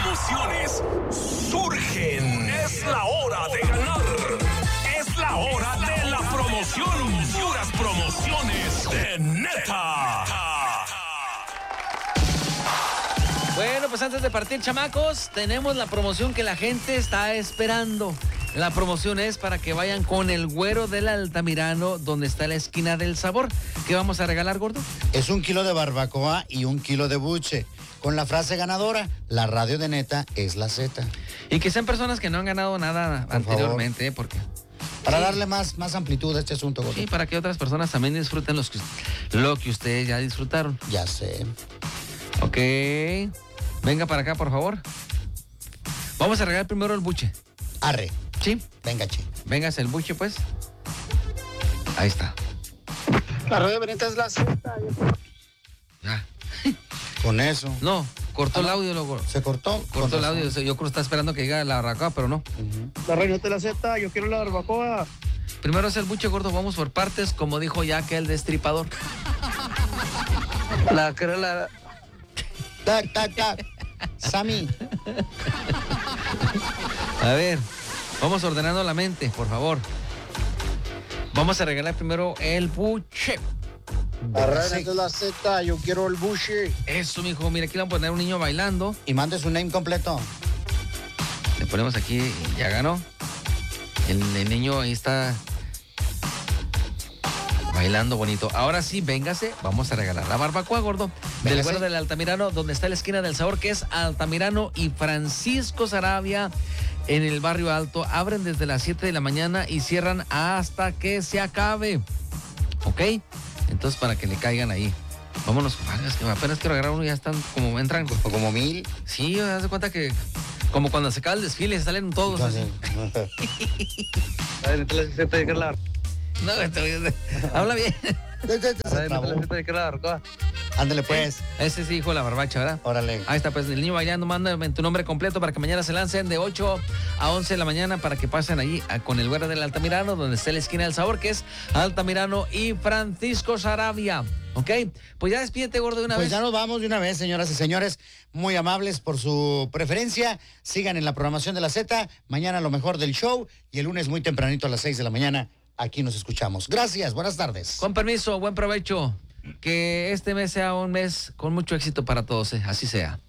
promociones surgen. Es la hora de ganar. Es la hora de la promoción. Puras promociones de neta. Bueno, pues antes de partir, chamacos, tenemos la promoción que la gente está esperando. La promoción es para que vayan con el Güero del Altamirano, donde está la esquina del sabor. ¿Qué vamos a regalar, gordo? Es 1 kilo de barbacoa y 1 kilo de buche. Con la frase ganadora, la radio de neta es la Z. Y que sean personas que no han ganado nada anteriormente, porque... Para sí, darle más amplitud a este asunto, gordo. Sí, para que otras personas también disfruten lo que ustedes ya disfrutaron. Ya sé. Ok. Venga para acá, por favor. Vamos a regalar primero el buche. Arre. Sí. Venga, che. Véngase el buche, pues. Ahí está. La radio de neta es la Z. Ya. Con eso. No, cortó el audio, luego. ¿Se cortó? Cortó el audio. Yo creo que está esperando que llegue la barbacoa, pero no. La radio de neta es la Z, yo quiero la barbacoa. Primero es el buche, gordo. Vamos por partes, como dijo ya que el destripador. Quiero la... Tac, tac, tac. Sammy. A ver, vamos ordenando la mente, por favor. Vamos a regalar primero el buche. La radio de neta es la Z, yo quiero el buche. Eso, mijo. Mira, aquí le vamos a poner un niño bailando. Y mande su name completo. Le ponemos aquí, ya ganó. El niño ahí está bailando bonito. Ahora sí, véngase, vamos a regalar la barbacoa, gordo. Del Güero del Altamirano, donde está la esquina del sabor, que es Altamirano y Francisco Saravia, en el Barrio Alto. Abren desde las 7 de la mañana y cierran hasta que se acabe. ¿Ok? Entonces, para que le caigan ahí. Vámonos, es que apenas quiero agarrar uno y ya están como entran. Como 1000. Sí, haz de cuenta que como cuando se acaba el desfile, salen todos así. La radio de neta es la Z, yo quiero la... No, habla bien. Ándale, pues. Ese sí, hijo de la barbacha, ¿verdad? Órale. Ahí está, pues el niño bailando, manda tu nombre completo para que mañana se lancen de 8 a 11 de la mañana para que pasen allí con el Güero del Altamirano, donde está la esquina del sabor, que es Altamirano y Francisco Saravia. ¿Ok? Pues ya despídete, gordo, de una vez. Pues ya nos vamos de una vez, señoras y señores. Muy amables por su preferencia. Sigan en la programación de la Z. Mañana lo mejor del show. Y el lunes muy tempranito a las 6 de la mañana. Aquí nos escuchamos. Gracias, buenas tardes. Con permiso, buen provecho. Que este mes sea un mes con mucho éxito para todos, así sea.